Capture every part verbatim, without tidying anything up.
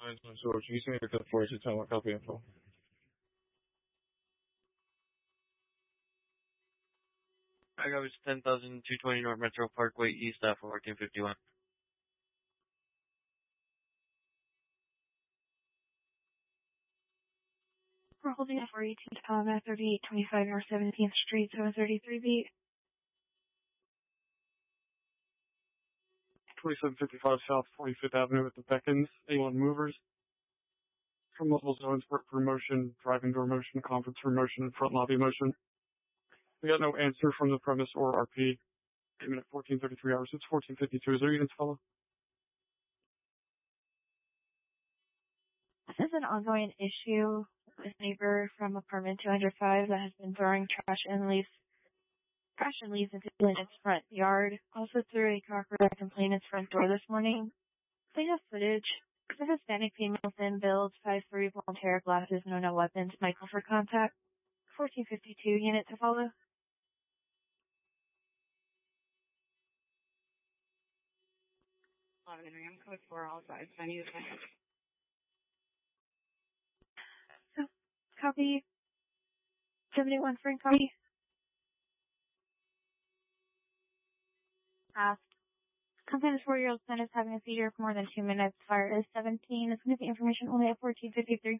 nine one George, you send me the forward to tell my copy info. I got it's ten thousand two twenty North Metro Parkway East at fourteen fifty-one. We're holding it for eighteen Tom at thirty-eight twenty-five North seventeenth Street, seven thirty-three beat. twenty-seven fifty-five South forty-fifth Avenue at the Beckons, A one movers. From multiple zones, work for motion, driving door motion, conference room motion, and front lobby motion. We got no answer from the premise or R P. Came in at fourteen thirty-three hours. It's fourteen fifty-two. Is there units follow? This is an ongoing issue with a neighbor from apartment two oh five that has been throwing trash and leaves, trash and leaves into its front yard. Also threw a cockroach complainant's front door this morning. They have footage. The Hispanic female thin build, five three, blonde hair, glasses, no no weapons, Michael for contact. fourteen fifty-two unit to follow. eleven Henry, I'm code four, all sides. I need a second. So, copy. seventy-one Frank, copy. Asked. Complainant's four-year-old son is having a seizure for more than two minutes. Fire is seventeen. It's going to be information only at fourteen fifty-three.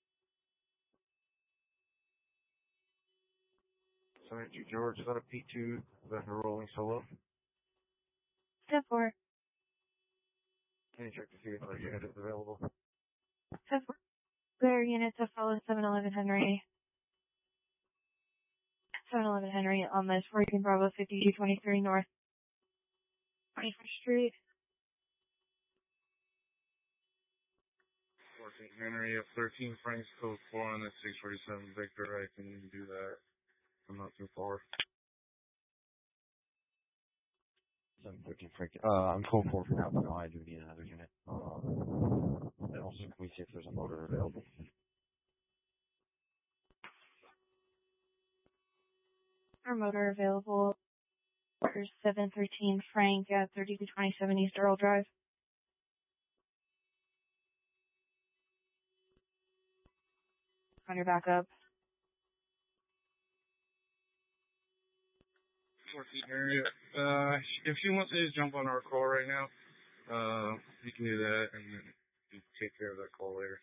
Sergeant George, is that a P two that are rolling solo? Step four. Can you check to see if our unit is available? Step four. Clear unit to follow seven eleven Henry. seven eleven Henry on this fourteen Bravo fifty-two twenty-three North twenty-first Street. fourteen Henry of thirteen Frank's code four on the six forty-seven Victor. I can do that. I'm not too far. seven thirteen Frank. Uh, I'm code four for now, but no, I do need another unit. Um, and also, can we see if there's a motor available? Our motor available. There's seven thirteen Frank at thirty-two twenty-seven East Earl Drive. On your backup. fourteen Henry. Uh, if she wants to just jump on our call right now, uh, you can do that and then you take care of that call later.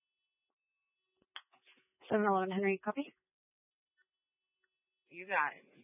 seven eleven Henry, copy. You got it.